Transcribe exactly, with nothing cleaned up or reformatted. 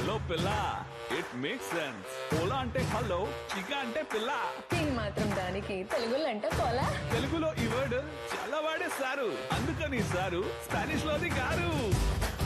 Hello పిల్ల, it make sense. Ola అంటే hello, చికా అంటే పిల్ల. ఈ మాత్రం దానికి తెలుగులో అంటే పోలా. తెలుగులో ఈ వర్డ్ చాలా వాడేస్తారు, అందుకని సారు స్పానిష్ లోది గారు.